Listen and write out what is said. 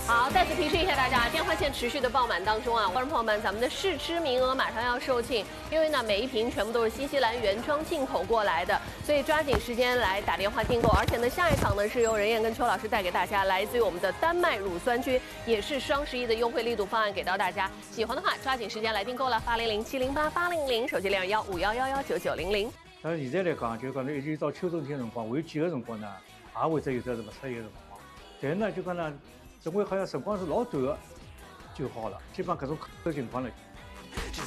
好，再次提示一下大家，电话线持续的爆满当中啊，观众朋友们，咱们的试吃名额马上要售罄，因为呢每一瓶全部都是新西兰原装进口过来的，所以抓紧时间来打电话订购。而且呢，下一场呢是由任燕跟邱老师带给大家，来自于我们的丹麦乳酸菌，也是双11的优惠力度方案给到大家。喜欢的话，抓紧时间来订购了，800-708-800，手机21511999900。 但是现在来讲，就讲呢，一直到秋冬天辰光，还有几个辰光呢，也会得有得勿适宜的辰光。但是呢，就讲呢，认为好像辰光是老短的就好了，基本上搿种情况呢。